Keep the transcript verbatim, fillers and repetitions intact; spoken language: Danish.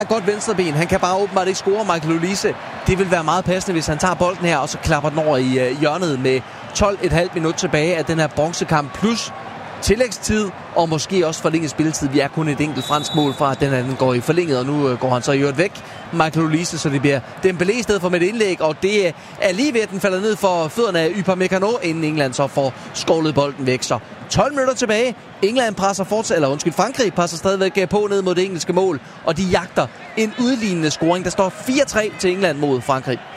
godt venstreben. Han kan bare åbenbart ikke score. Michael Olise, det vil være meget passende, hvis han tager bolden her, og så klapper den over i uh, hjørnet med tolv komma fem minut tilbage af den her bronzekamp. Plus tillægstid, og måske også forlænget spilletid. Vi er kun et enkelt fransk mål fra, at den anden går i forlænget, og nu uh, går han så i øvrigt væk, Michael Olise, så det bliver Dembélé i stedet for med et indlæg, og det er lige ved, at den falder ned for fødderne af Upamecano, inden England så får skovlet bolden væk. Så tolv minutter tilbage. England presser fortsat, eller undskyld, Frankrig presser stadigvæk på ned mod det engelske mål, og de jagter en udlignende scoring. Der står fire tre til England mod Frankrig.